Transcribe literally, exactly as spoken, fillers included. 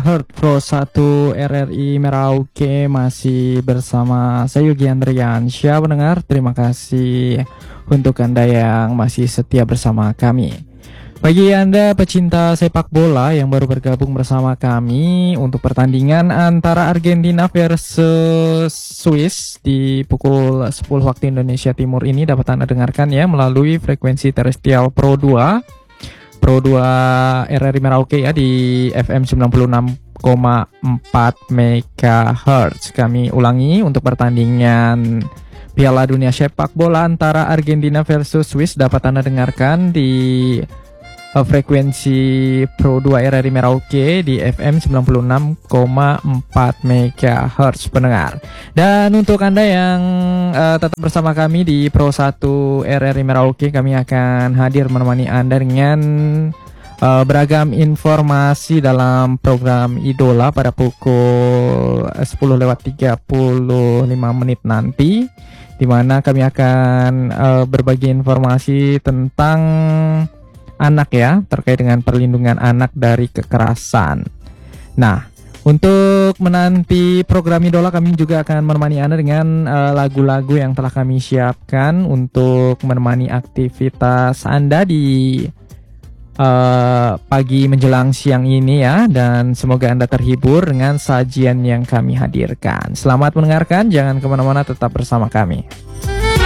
Heart Pro satu R R I Merauke, masih bersama saya Yogi Andriansyah. Pendengar, terima kasih untuk Anda yang masih setia bersama kami. Bagi Anda pecinta sepak bola yang baru bergabung bersama kami untuk pertandingan antara Argentina versus Swiss di pukul sepuluh waktu Indonesia Timur ini dapat Anda dengarkan ya melalui frekuensi terestrial Pro dua Pro dua R R I Merauke ya di F M sembilan puluh enam koma empat megahertz. Kami ulangi, untuk pertandingan Piala Dunia Sepak Bola antara Argentina versus Swiss dapat Anda dengarkan di uh, frekuensi Pro dua R R I Merauke di F M sembilan puluh enam koma empat megahertz, pendengar. Dan untuk Anda yang uh, tetap bersama kami di Pro satu R R I Merauke, kami akan hadir menemani Anda dengan uh, beragam informasi dalam program Idola pada pukul sepuluh lewat tiga puluh lima menit nanti, di mana kami akan uh, berbagi informasi tentang anak ya, terkait dengan perlindungan anak dari kekerasan. Nah, untuk menanti program Idola, kami juga akan menemani Anda dengan uh, lagu-lagu yang telah kami siapkan untuk menemani aktivitas Anda di uh, pagi menjelang siang ini ya. Dan semoga Anda terhibur dengan sajian yang kami hadirkan. Selamat mendengarkan, jangan kemana-mana, tetap bersama kami.